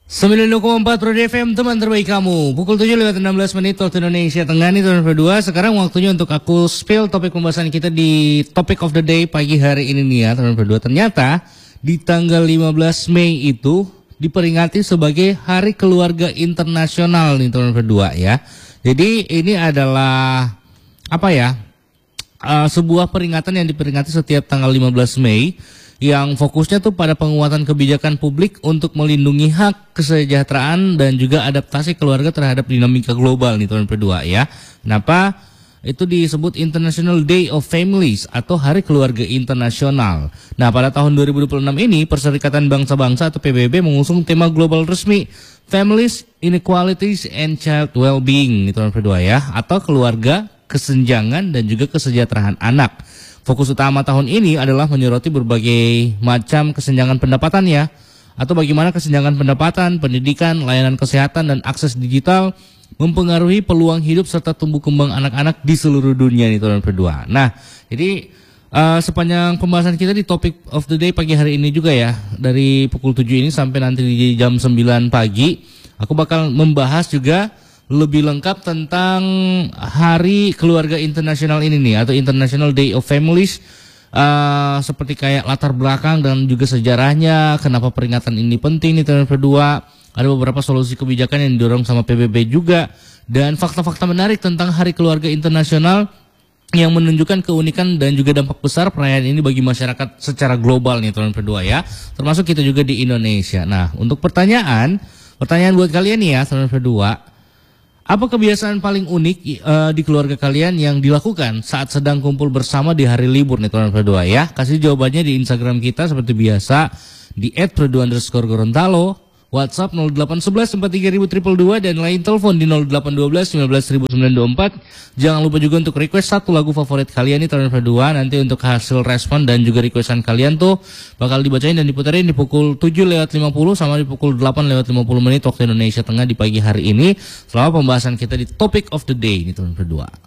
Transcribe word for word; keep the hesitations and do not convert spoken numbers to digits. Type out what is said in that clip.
sembilan puluh koma empat Pro F M, teman terbaik kamu. Pukul tujuh lewat enam belas menit waktu Indonesia Tengah nih tahun berdua. Sekarang waktunya untuk aku spill topik pembahasan kita di Topic of the Day pagi hari ini nih ya tahun berdua. Ternyata di tanggal lima belas Mei itu diperingati sebagai Hari Keluarga Internasional nih tahun berdua ya. Jadi ini adalah apa ya? Uh, sebuah peringatan yang diperingati setiap tanggal lima belas Mei yang fokusnya tuh pada penguatan kebijakan publik untuk melindungi hak kesejahteraan dan juga adaptasi keluarga terhadap dinamika global nih tahun berdua ya. Kenapa? Itu disebut International Day of Families atau Hari Keluarga Internasional. Nah, pada tahun dua ribu dua puluh enam ini Perserikatan Bangsa-Bangsa atau P B B mengusung tema global resmi Families, Inequalities and Child Wellbeing nih tahun berdua ya, atau keluarga, kesenjangan dan juga kesejahteraan anak. Fokus utama tahun ini adalah menyoroti berbagai macam kesenjangan pendapatan ya, atau bagaimana kesenjangan pendapatan, pendidikan, layanan kesehatan, dan akses digital mempengaruhi peluang hidup serta tumbuh kembang anak-anak di seluruh dunia nih tahun berdua. Nah, jadi uh, sepanjang pembahasan kita di Topic of the Day pagi hari ini juga ya, dari pukul tujuh ini sampai nanti di jam sembilan pagi, aku bakal membahas juga lebih lengkap tentang Hari Keluarga Internasional ini nih, atau International Day of Families, uh, seperti kayak latar belakang dan juga sejarahnya, kenapa peringatan ini penting nih tahun berdua, ada beberapa solusi kebijakan yang didorong sama P B B juga, dan fakta-fakta menarik tentang Hari Keluarga Internasional yang menunjukkan keunikan dan juga dampak besar perayaan ini bagi masyarakat secara global nih tahun berdua ya, termasuk kita juga di Indonesia. Nah, untuk pertanyaan, pertanyaan buat kalian nih ya tahun berdua, apa kebiasaan paling unik uh, di keluarga kalian yang dilakukan saat sedang kumpul bersama di hari libur nih tahun berdua ya? Kasih jawabannya di Instagram kita seperti biasa di et produ underscore gorontalo, WhatsApp nol delapan satu satu empat tiga nol nol dua dua dan lain telepon di nol delapan satu dua sembilan belas sembilan dua empat. Jangan lupa juga untuk request satu lagu favorit kalian nih tahun berdua. Nanti untuk hasil respon dan juga requestan kalian tuh bakal dibacain dan diputerin di pukul tujuh lewat lima puluh sama di pukul delapan lewat lima puluh menit waktu Indonesia Tengah di pagi hari ini selama pembahasan kita di Topic of the Day nih tahun berdua.